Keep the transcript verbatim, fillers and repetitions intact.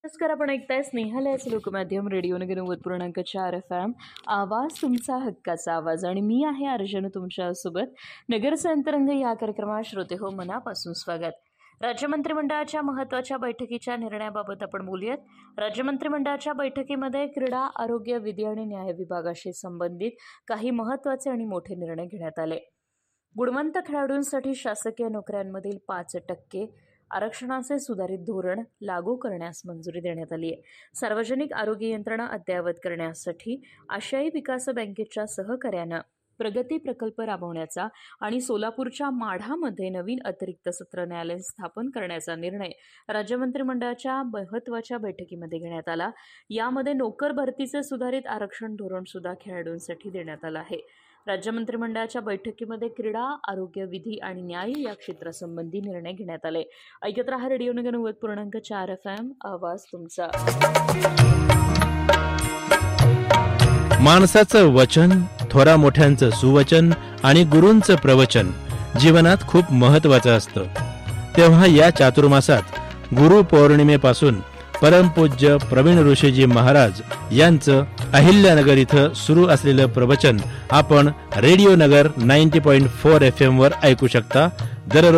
नमस्कार, आपण ऐकताय स्नेहालयाच लोकमाध्यम रेडिओ नगर नव्वद पूर्णांक चार एफ एम. आवाज तुमचा हक्काचा आवाज आणि मी आहे अर्जुन तुमच्यासोबत. नगरचा अंतरंग या कार्यक्रमात श्रोते हो मनापासून स्वागत. राज्य मंत्रिमंडळाच्या महत्त्वाच्या बैठकीच्या निर्णयाबाबत आपण बोलूयात. राज्य मंत्रिमंडळाच्या बैठकीमध्ये क्रीडा, आरोग्य, विधी आणि न्याय विभागाशी संबंधित काही महत्त्वाचे आणि मोठे निर्णय घेण्यात आले. गुणवंत खेळाडूंसाठी शासकीय नोकऱ्यांमधील पाच टक्के आरक्षणाचे सुधारित धोरण लागू करण्यास मंजुरी देण्यात आली आहे. सार्वजनिक आरोग्य यंत्रणा अद्ययावत करण्यासाठी आशियाई विकास बँकेच्या सहकार्यानं प्रगती प्रकल्प राबवण्याचा आणि सोलापूरच्या माढामध्ये नवीन अतिरिक्त सत्र न्यायालय स्थापन करण्याचा निर्णय राज्य मंत्रिमंडळाच्या महत्त्वाच्या बैठकीमध्ये घेण्यात आला. यामध्ये नोकर भरतीचे सुधारित आरक्षण धोरण सुद्धा खेळाडूंसाठी देण्यात आलं आहे. राज्य मंत्रिमंडळाच्या बैठकीमध्ये क्रीडा, आरोग्य, विधी आणि न्याय या क्षेत्रासंबंधी निर्णय घेण्यात आले. ऐकत रहा रेडिओ नगर नव्वद पूर्णांक चार एफ एम. आवाज तुमचा. माणसाचं वचन, थोरा मोठ्यांचं सुवचन आणि गुरूंचं प्रवचन जीवनात खूप महत्वाचं असतं. तेव्हा या चातुर्मासात गुरु पौर्णिमेपासून परमपूज्य प्रवीण ऋषीजी महाराज यांचं अहिल्यानगर इथं सुरू असलेलं प्रवचन आपण रेडिओ नगर ninety point four F M वर ऐकू शकता. दररोज